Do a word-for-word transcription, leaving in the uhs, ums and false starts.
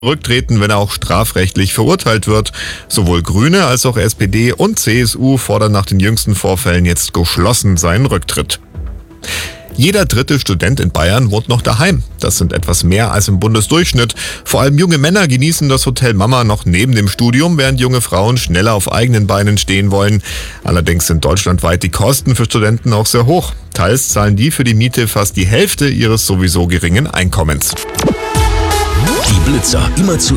zurücktreten, wenn er auch strafrechtlich verurteilt wird. Sowohl Grüne als auch S P D und C S U fordern nach den jüngsten Vorfällen jetzt geschlossen seinen Rücktritt. Jeder dritte Student in Bayern wohnt noch daheim. Das sind etwas mehr als im Bundesdurchschnitt. Vor allem junge Männer genießen das Hotel Mama noch neben dem Studium, während junge Frauen schneller auf eigenen Beinen stehen wollen. Allerdings sind deutschlandweit die Kosten für Studenten auch sehr hoch. Teils zahlen die für die Miete fast die Hälfte ihres sowieso geringen Einkommens. Die Blitzer immer zu